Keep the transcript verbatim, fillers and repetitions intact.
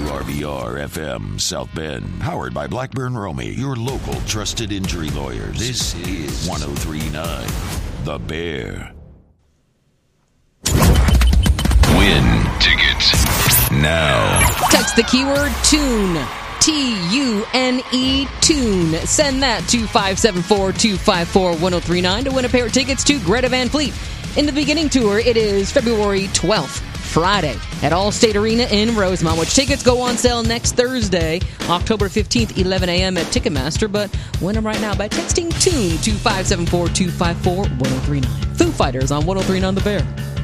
R V R F M South Bend. Powered by Blackburn Romy, your local trusted injury lawyers. This is one oh three point nine The Bear. Win tickets now. Text the keyword TUNE. T U N E, TUNE. Send that to five seven four, two five four, one oh three nine to win a pair of tickets to Greta Van Fleet. In the beginning tour, it is February twelfth, Friday, at Allstate Arena in Rosemont, which tickets go on sale next Thursday, October fifteenth, eleven a.m. at Ticketmaster, but win them right now by texting TUNE to five seven four, two five four, one oh three nine. Foo Fighters on one oh three point nine The Bear.